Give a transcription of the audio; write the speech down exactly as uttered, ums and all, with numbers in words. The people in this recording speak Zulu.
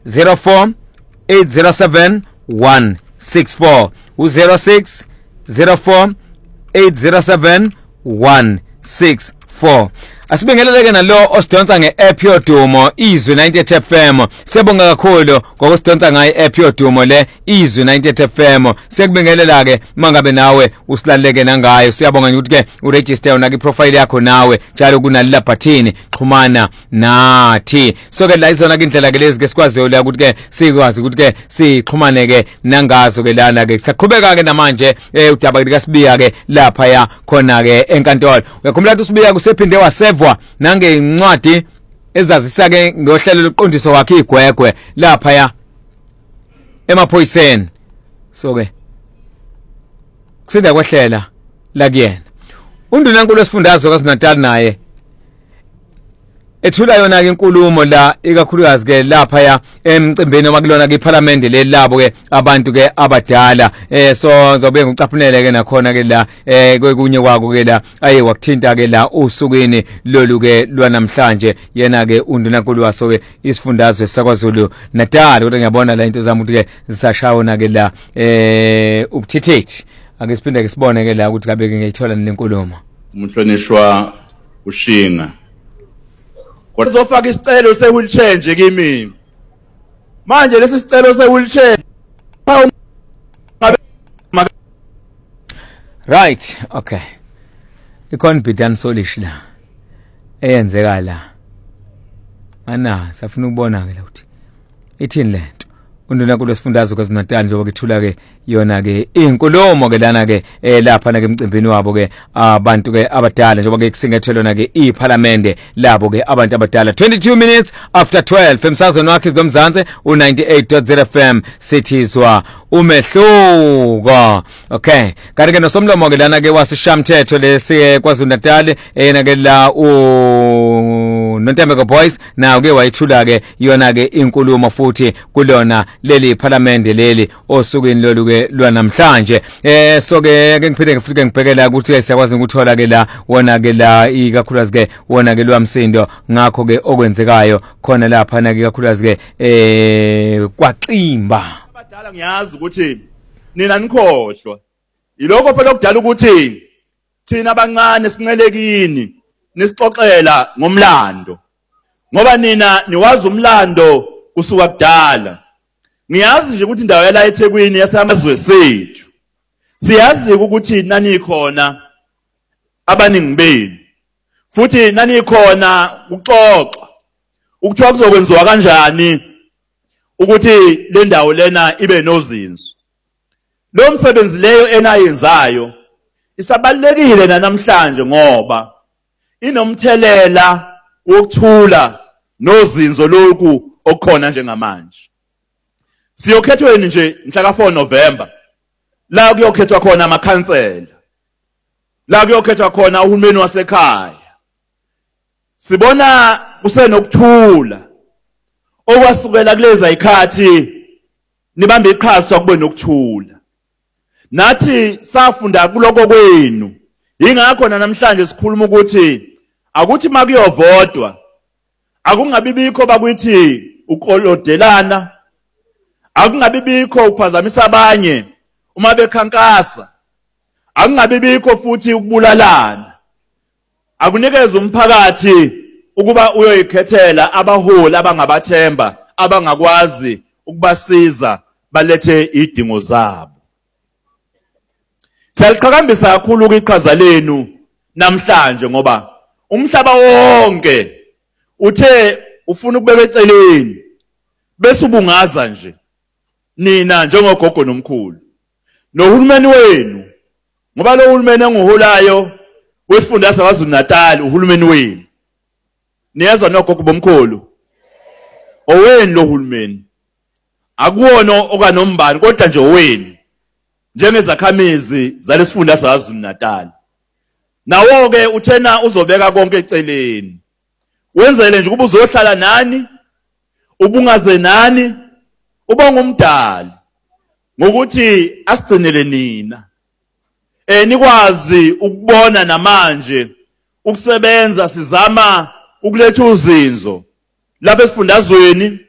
zero four eight zero seven one six four u zero six zero four eight zero seven one six four. Asibingeleleke nalo osidonsa nge-app yodumo Izwi ninety-eight F M. Siyabonga kakhulu ngokusidonsa ngayi-app yodumo le Izwi ninety-eight F M. Siyakubingelela ke mangabe nawe usilaleke nangayo. Siyabonga ukuthi ke uregister una ki profile yakho nawe njalo kunalila button xhumana nathi. So ke la izona ke indlela ke lezi ke sikwazi la ukuthi ke sikwazi ukuthi ke sixhumane ke nangazo ke lana ke saqhubeka ke namanje eh udaba lika Sibiya ke lapha ya khona ke enkantolo. Uyakhumbula ukuthi Sibiya kusephinde wase nange incwadi ezazisa ke ngohlelo loqondiso wakhe igwegwe lapha ya emaphoyiseni. So ke kusida kwehlela la kuyena undunankulu wesifundazwe kwaZulu-Natal naye ethula yona ke inkulumo la ikakhulukazi ke lapha ya emcimbini wakulona ke iParliament le labo ke abantu ke abadala eh so ngizobe ngicaphunele ke nakhona ke la eh kwekunye kwako ke la aye wakuthinta ke la usukweni lolu ke lwanamhlanje yena ke undunankulu waso ke isifundazwe sakwaZulu Natal. Kodwa ngiyabona la into zami ukuthi ke zisashawona ke la eh ubuthethethi ake siphinde ke sibone ke la ukuthi kabe ke ngiyithola lenkulumo. Umhlonishwa uShinga kwazofaka isicelo se-wheelchair nje kimi manje lesi sicelo se-wheelchair right. Okay, ikhona bidani solish la eyenzeka la ana safuna ukubona ke la ukuthi ithini lento undunankulu wesifundazwe kwaZulu-Natal njengoba kithula ke yona ke inkulumo ke lana ke lapha na ke emcimbini wabo ke abantu ke abadala njengoba ke kusingethelona ke iParliament labo ke abantu abadala. Twenty-two minutes after twelve emsazweni wakhe zomzansi u ninety-eight point zero F M sithizwa umehluko. Okay, kanti ke nosomlomo ke lana ke wasishamthetho lesi kwaZulu-Natal yena ke la u Nontembeko Boys nawo ke wayithula ke yona ke inkulumo futhi kulona leli Parliament leli osukwini lolu ke lwanamhlanje. Eh so ke ke ngiphinde ngifike ngibhekela ukuthi siyakwazi ukuthola ke la wona ke la ikakhulukazi ke wona ke lwamsindo ngakho ke okwenzekayo khona lapha na ke ikakhulukazi ke eh kwaXimba. Abadala ngiyazi ukuthi nina nikhohlwa iloko phela okudala ukuthi thina abancane sincelekini nisixoxela ngomlando ngoba nina niwazi umlando kusuka kudala. Ngiyazi nje ukuthi indawo yala eThekwini yasamazwe sethu siyazi ukuthi nani khona abaningi benu futhi nani khona ukuxoxa ukuthiwa kuzokwenziwa kanjani ukuthi le ndawo lena ibe nozinzo. Lo msebenzi leyo enayenzayo isabalekile namhlanje ngoba inomthelela wokuthula nozinzo lokhu okukhona njengamanje. Siyokhethweni nje mhla ka four November la kuyokhethwa khona amakhansela la kuyokhethwa khona uhulumeni wasekhaya. Sibona kusenokuthula okwasukela kulezi izikhathi nibambe iqhaza kube nokuthula nathi safunda kuloko kwenu. Ingakho namhlanje sikhuluma ukuthi akuthi makuyovodwa akungabibikho bakuthi uqolodelana, akungabibikho ukuphazamisa abanye uma bekhankasa, akungabibikho futhi ukubulalana. Akunikeze umphakathi ukuba uyoyikhethela abaholi abangabathemba abangakwazi ukubasiza balethe idingo zabo. Siyaliqhakambisa kakhulu kwiqhaza lenu namhlanje ngoba umhlaba wonke uthe ufuna ukubeka eceleni bese ubungaza nje nina njengogogo nomkhulu nohulumeni wenu ngoba lo hulumeni enguholayo wesifundazwe kwaZulu-Natal uhulumeni wenu. Niyezwa nogogo bomkhulu oweni lo hulumeni akuwona okanombani kodwa nje owenu njengezakhamizi zalesifundazwe kwaZulu-Natal. Nawo ke uthena uzobeka konke eceleni wenzele nje kuba uzohlala nani ubungaze nani ubonga umdali ngokuthi asigcinele nina eh nikwazi ukubona namanje ukusebenza sizama ukuletha uzinzo lapha esifundazweni